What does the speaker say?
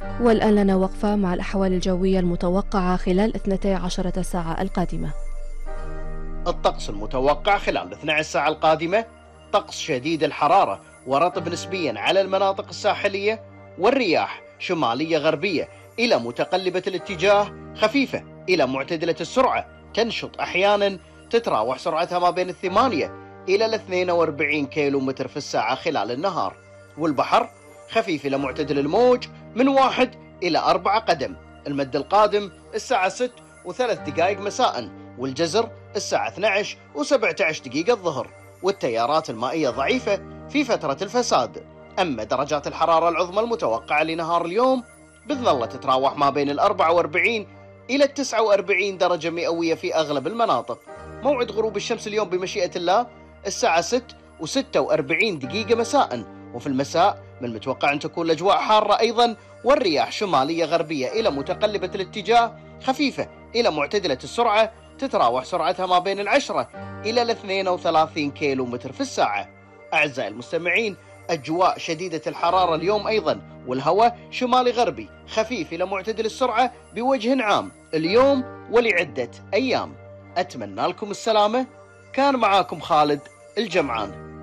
والآن لنا وقفة مع الأحوال الجوية المتوقعة خلال 12 ساعة القادمة. الطقس المتوقع خلال 12 ساعة القادمة: طقس شديد الحرارة ورطب نسبيا على المناطق الساحلية، والرياح شمالية غربية إلى متقلبة الاتجاه خفيفة إلى معتدلة السرعة، تنشط أحيانا، تتراوح سرعتها ما بين 8 إلى 42 كيلو متر في الساعة خلال النهار. والبحر خفيف إلى معتدل الموج من 1 إلى 4 قدم. المد القادم الساعة 6:03 مساء، والجزر الساعة 12:17 الظهر. والتيارات المائية ضعيفة في فترة الفساد. أما درجات الحرارة العظمى المتوقعة لنهار اليوم بإذن الله تتراوح ما بين 44 إلى 49 درجة مئوية في أغلب المناطق. موعد غروب الشمس اليوم بمشيئة الله الساعة 6:46 مساء. وفي المساء من المتوقع أن تكون الأجواء حارة أيضا، والرياح شمالية غربية إلى متقلبة الاتجاه خفيفة إلى معتدلة السرعة، تتراوح سرعتها ما بين 10 إلى 32 كيلو متر في الساعة. أعزائي المستمعين، أجواء شديدة الحرارة اليوم أيضا، والهواء شمالي غربي خفيف إلى معتدل السرعة بوجه عام اليوم ولعدة أيام. أتمنى لكم السلامة. كان معاكم خالد الجمعان.